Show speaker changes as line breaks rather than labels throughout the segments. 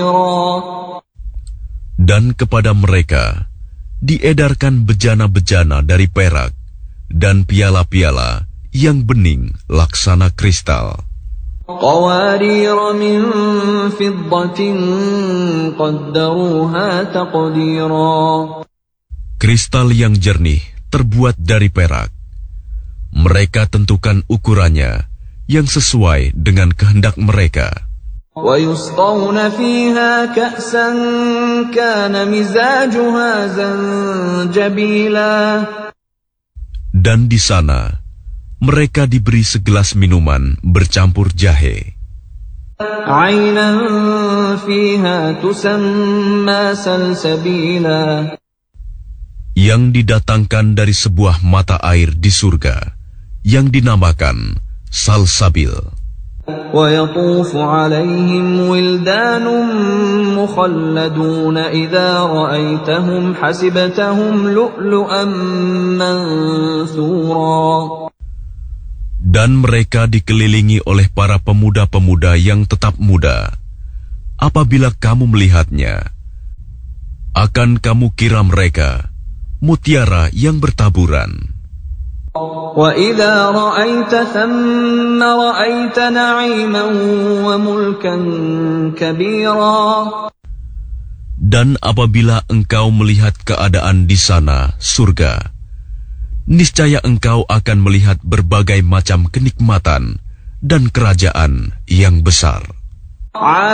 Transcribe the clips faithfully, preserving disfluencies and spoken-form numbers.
Dan kepada mereka diedarkan bejana-bejana dari perak dan piala-piala yang bening laksana kristal.
قوارير من فضة قدروها تقديرا.
Kristal yang jernih terbuat dari perak. Mereka tentukan ukurannya yang sesuai dengan kehendak mereka.
ويسقون فيها كأسا كان مزاجها زنجبيلا.
Dan di sana mereka diberi segelas minuman bercampur jahe.
عينا فيها تسمى سلسبيلا.
Yang didatangkan dari sebuah mata air di surga yang dinamakan salsabil.
ويطوف عليهم ولدان مخلدون إذا رأيتهم حسبتهم لؤلؤا منثورا.
Dan mereka dikelilingi oleh para pemuda-pemuda yang tetap muda. Apabila kamu melihatnya, akan kamu kira mereka mutiara yang bertaburan.
وَإِذَا رَأَيْتَ ثَمَّ رَأَيْتَ نَعِيمًا وَمُلْكًا كَبِيرًا.
Dan apabila engkau melihat keadaan di sana, surga, niscaya engkau akan melihat berbagai macam kenikmatan dan kerajaan yang besar.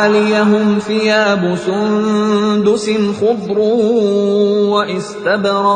عَالِيَهُمْ ثِيَابُ سُنْدُسٍ خُضْرٌ وَإِسْتَبْرَقٌ